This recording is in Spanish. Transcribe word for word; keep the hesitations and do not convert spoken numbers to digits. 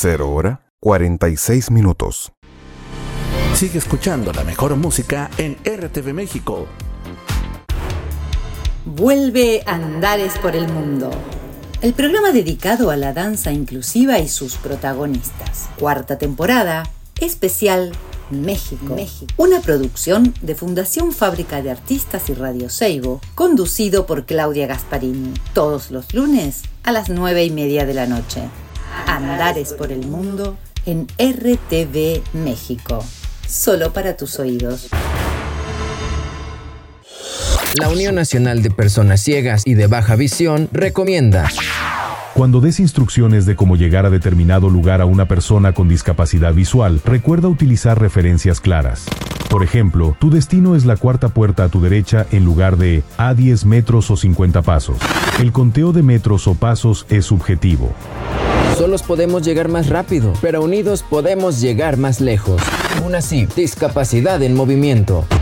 Cero hora, cuarenta y seis minutos. Sigue escuchando la mejor música en R T V México. Vuelve Andares por el Mundo, el programa dedicado a la danza inclusiva y sus protagonistas. Cuarta temporada, especial México. México. Una producción de Fundación Fábrica de Artistas y Radio Seibo, conducido por Claudia Gasparini. Todos los lunes a las nueve y media de la noche. Andares por el Mundo en R T V México. Solo para tus oídos. La Unión Nacional de Personas Ciegas y de Baja Visión recomienda: cuando des instrucciones de cómo llegar a determinado lugar a una persona con discapacidad visual, recuerda utilizar referencias claras. Por ejemplo, tu destino es la cuarta puerta a tu derecha en lugar de a diez metros o cincuenta pasos. El conteo de metros o pasos es subjetivo. Solos podemos llegar más rápido, pero unidos podemos llegar más lejos. UNACYT, discapacidad en movimiento.